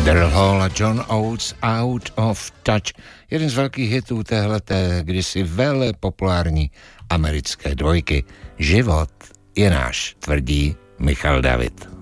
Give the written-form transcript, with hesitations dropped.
Daryl Hall a John Oates, Out of Touch. Jeden z velkých hitů téhleté kdysi vele populární americké dvojky. Život je náš, tvrdí Michal David.